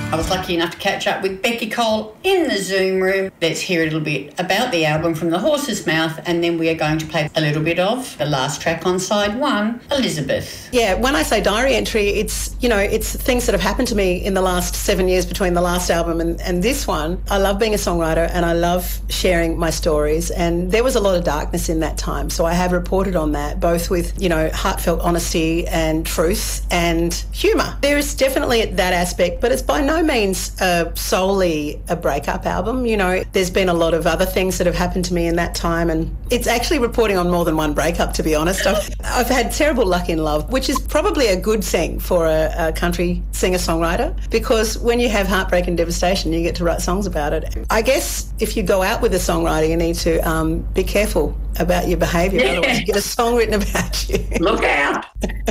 I was lucky enough to catch up with Becky Cole in the Zoom room. Let's hear a little bit about the album from the horse's mouth, and then we are going to play a little bit of the last track on side one, Elizabeth. Yeah, when I say diary entry, it's, you know, it's things that have happened to me in the last 7 years between the last album and this one. I love being a songwriter and I love sharing my stories, and there was a lot of darkness in that time, so I have reported on that, both with, you know, heartfelt honesty and truth and humour. There is definitely that aspect, but it's by no means solely a breakup album. You know, there's been a lot of other things that have happened to me in that time, and it's actually reporting on more than one breakup, to be honest. I've had terrible luck in love, which is probably a good thing for a country singer-songwriter, because when you have heartbreak and devastation, you get to write songs about it. I guess if you go out with a songwriter, you need to be careful about your behaviour, otherwise you get a song written about you. Look out!